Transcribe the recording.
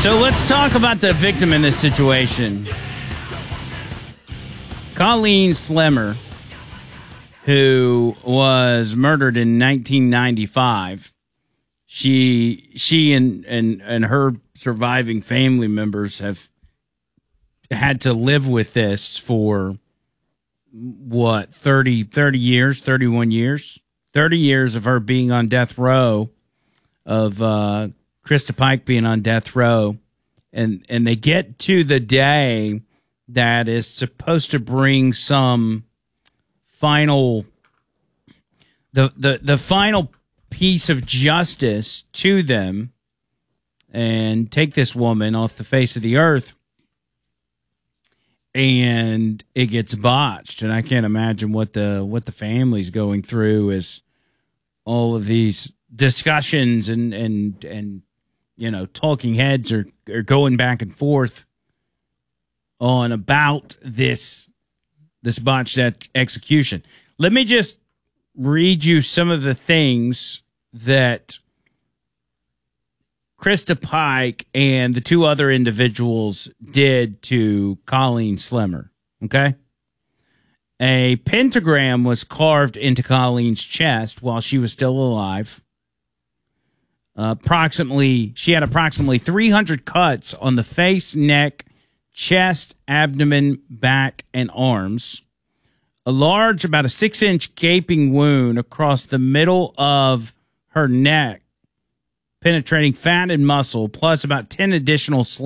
So let's talk about the victim in this situation. Colleen Slemmer, who was murdered in 1995. She and her surviving family members have had to live with this for, 30 years, 31 years? 30 years of her being on death row, of Krista Pike being on death row. And they get to the day that is supposed to bring some final, the final piece of justice to them and take this woman off the face of the earth. And it gets botched, and I can't imagine what the family's going through as all of these discussions and talking heads are going back and forth on about this botched execution. Let me just read you some of the things that Krista Pike and the two other individuals did to Colleen Slemmer, okay? A pentagram was carved into Colleen's chest while she was still alive. She had approximately 300 cuts on the face, neck, chest, abdomen, back, and arms. A large, about a 6-inch gaping wound across the middle of her neck, penetrating fat and muscle, plus about 10 additional